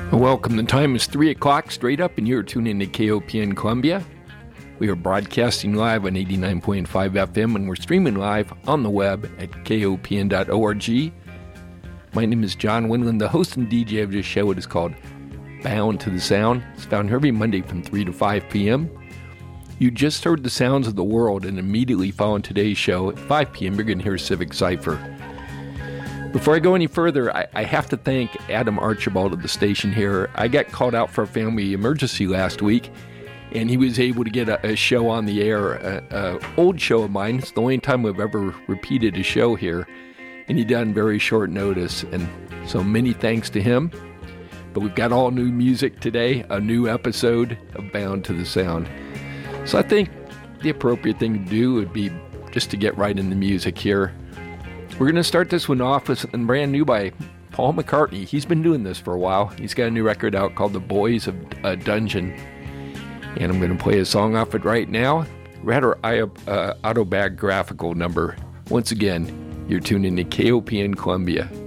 Welcome. The time is 3 o'clock straight up, and you're tuning in to KOPN Columbia. We are broadcasting live on 89.5 FM, and we're streaming live on the web at kopn.org. My name is John Winland, the host and DJ of this show. It is called Bound to the Sound. It's found every Monday from 3 to 5 p.m. You just heard the sounds of the world, and immediately following today's show at 5 p.m., you're going to hear Civic Cypher. Before I go any further, I have to thank Adam Archibald of the station here. I got called out for a family emergency last week, and he was able to get a show on the air, an old show of mine. It's the only time we've ever repeated a show here, and he done very short notice, and so many thanks to him. But we've got all new music today, a new episode of Bound to the Sound. So I think the appropriate thing to do would be just to get right into music here. We're going to start this one off with something brand new by Paul McCartney. He's been doing this for a while. He's got a new record out called The Boys of Dungeon. And I'm going to play a song off it right now. Rather autobiographical number. Once again, you're tuned in to KOPN Columbia.